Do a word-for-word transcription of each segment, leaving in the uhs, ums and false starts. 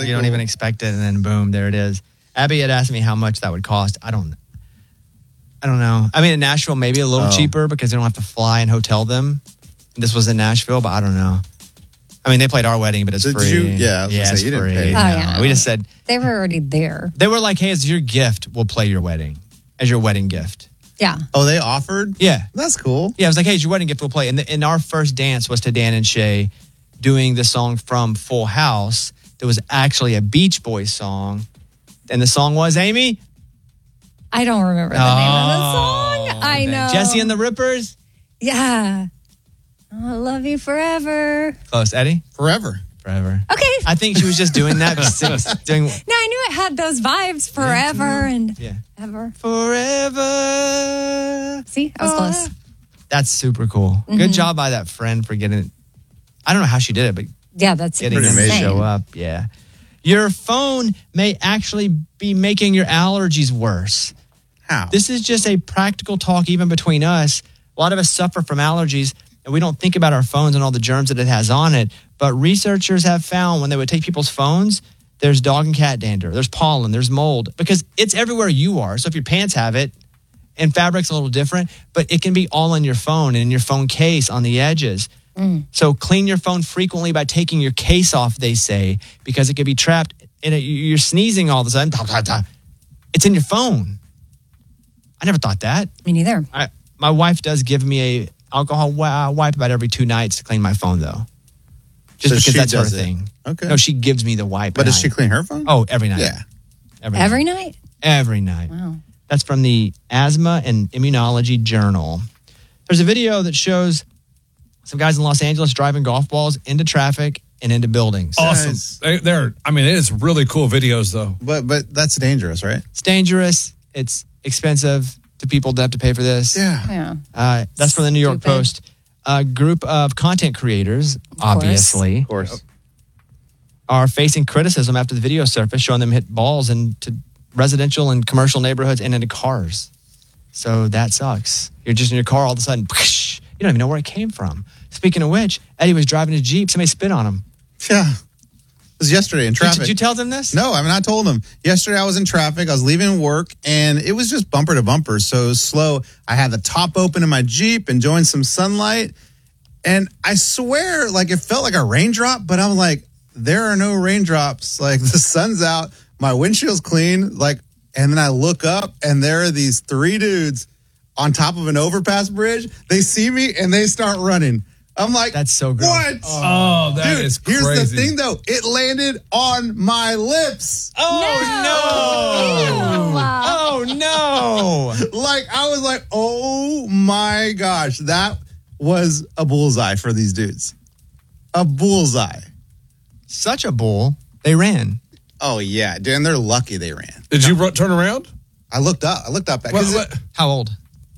you don't even expect it, and then boom, there it is. Abby had asked me how much that would cost. I don't I don't know. I mean, in Nashville, maybe a little oh. cheaper because they don't have to fly and hotel them. This was in Nashville, but I don't know. I mean, they played our wedding, but it's Did free. You, yeah, yeah, it's say, free. You no. Oh, yeah. We just said they were already there. They were like, "Hey, as your gift, we'll play your wedding as your wedding gift." Yeah. Oh, they offered? Yeah, that's cool. Yeah, I was like, "Hey, it's your wedding gift, we'll play." And, the, and our first dance was to Dan and Shay doing the song from Full House. There was actually a Beach Boys song, and the song was Amy. I don't remember the oh, name of the song. I know Jesse and the Rippers. Yeah. I love you forever. Close, Eddie. Forever. Forever. Okay. I think she was just doing that. doing, no, I knew it had those vibes. Forever and yeah. ever. Forever. See, I was oh. close. That's super cool. Mm-hmm. Good job by that friend for getting it. I don't know how she did it, but yeah, that's getting them to show up. Yeah. Your phone may actually be making your allergies worse. How? This is just a practical talk even between us. A lot of us suffer from allergies, and we don't think about our phones and all the germs that it has on it. But researchers have found when they would take people's phones, there's dog and cat dander, there's pollen, there's mold, because it's everywhere you are. So if your pants have it, and fabric's a little different, but it can be all on your phone and in your phone case on the edges. Mm. So clean your phone frequently by taking your case off, they say, because it could be trapped in it. You're sneezing all of a sudden. It's in your phone. I never thought that. Me neither. I, my wife does give me a alcohol wipe about every two nights to clean my phone, though. Just so because that's her it. thing. Okay. No, she gives me the wipe. But does she clean her phone? Oh, every night. Yeah. Every, every night? night? Every night. Wow. That's from the Asthma and Immunology Journal. There's a video that shows some guys in Los Angeles driving golf balls into traffic and into buildings. Awesome. Yes. They, they're, I mean, it is really cool videos, though. But but that's dangerous, right? It's dangerous. It's expensive to people that have to pay for this. Yeah. yeah. Uh, that's from the New York Stupid. Post. A group of content creators, of obviously, of course, are facing criticism after the video surfaced showing them hit balls into residential and commercial neighborhoods and into cars. So that sucks. You're just in your car all of a sudden, whoosh, you don't even know where it came from. Speaking of which, Eddie was driving his Jeep. Somebody spit on him. Yeah. It was yesterday in traffic. Did you tell them this? No, I mean, I told them. Yesterday I was in traffic. I was leaving work, and it was just bumper to bumper, so slow. I had the top open in my Jeep, enjoying some sunlight, and I swear, like, it felt like a raindrop, but I'm like, there are no raindrops. Like, the sun's out, my windshield's clean, like, and then I look up, and there are these three dudes on top of an overpass bridge. They see me, and they start running. I'm like, that's so gross. What? Oh, that Dude, is crazy. Here's the thing, though. It landed on my lips. Oh, no. no. Oh, no. Like, I was like, oh, my gosh. That was a bullseye for these dudes. A bullseye. Such a bull. They ran. Oh, yeah. Dude, and they're lucky they ran. Did you run, turn around? I looked up. I looked up. What, what? It, How old?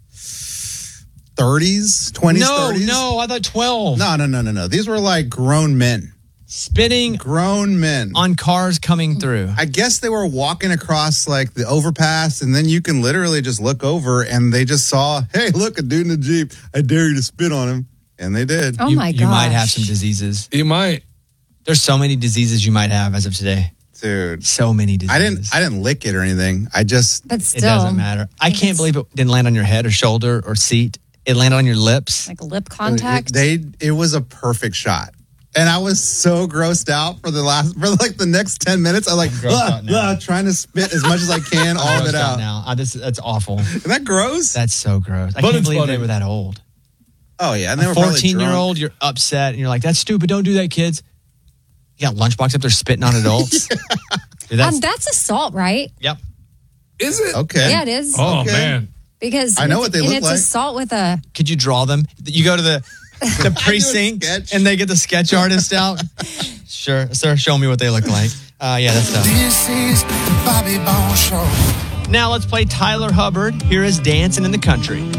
thirties, twenties, no, thirties? No, I thought twelve. No, no, no, no, no. These were like grown men. Spitting grown men on cars coming through. I guess they were walking across like the overpass, and then you can literally just look over and they just saw, hey, look, a dude in a Jeep. I dare you to spit on him. And they did. Oh, you, my gosh. You might have some diseases. You might. There's so many diseases you might have as of today. Dude. So many diseases. I didn't I didn't lick it or anything. I just. But still. It doesn't matter. I can't believe it didn't land on your head or shoulder or seat. It landed on your lips. Like lip contact. It, they, it was a perfect shot. And I was so grossed out for the last, for like the next ten minutes. I'm like, ah, ah, trying to spit as much as I can, all of it out. Now. Uh, this, that's awful. Isn't that gross? That's so gross. I but can't believe funny. they were that old. Oh, yeah. And they a were fourteen-year-old, you're upset, and you're like, that's stupid. Don't do that, kids. You got Lunchbox up there spitting on adults. yeah. Dude, that's, um, that's assault, right? Yep. Is it? Okay. Yeah, it is. Oh, okay. man. Because I know what they and look it's like. assault with a. Could you draw them? You go to the the precinct and they get the sketch artist out. Sure, sir. Show me what they look like. Uh, yeah, that's tough. This is the Bobby Bones Show. Now let's play Tyler Hubbard. Here is Dancing in the Country.